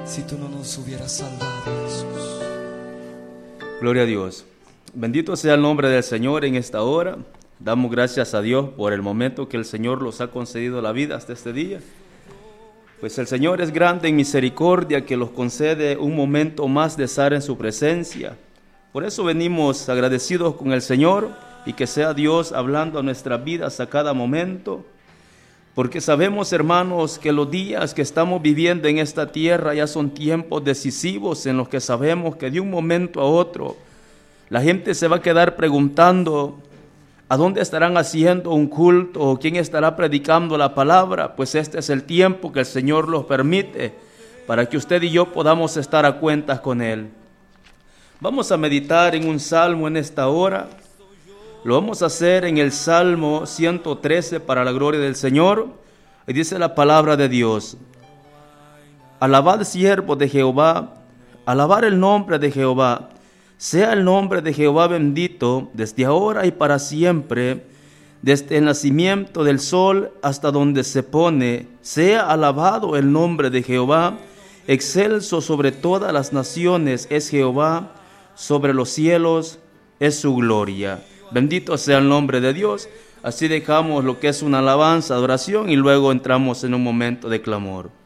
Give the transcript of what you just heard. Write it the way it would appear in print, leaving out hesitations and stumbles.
si tú no nos hubieras salvado, Jesús. Gloria a Dios. Bendito sea el nombre del Señor en esta hora. Damos gracias a Dios por el momento que el Señor nos ha concedido la vida hasta este día. Pues el Señor es grande en misericordia, que nos concede un momento más de estar en su presencia. Por eso venimos agradecidos con el Señor y que sea Dios hablando a nuestras vidas a cada momento. Porque sabemos, hermanos, que los días que estamos viviendo en esta tierra ya son tiempos decisivos en los que sabemos que de un momento a otro la gente se va a quedar preguntando ¿a dónde estarán haciendo un culto o quién estará predicando la palabra? Pues este es el tiempo que el Señor los permite para que usted y yo podamos estar a cuentas con Él. Vamos a meditar en un salmo en esta hora. Lo vamos a hacer en el Salmo 113 para la gloria del Señor. Y dice la palabra de Dios: alabad siervos de Jehová, alabar el nombre de Jehová. Sea el nombre de Jehová bendito desde ahora y para siempre, desde el nacimiento del sol hasta donde se pone. Sea alabado el nombre de Jehová, excelso sobre todas las naciones es Jehová, sobre los cielos es su gloria. Bendito sea el nombre de Dios. Así dejamos lo que es una alabanza, adoración, y luego entramos en un momento de clamor.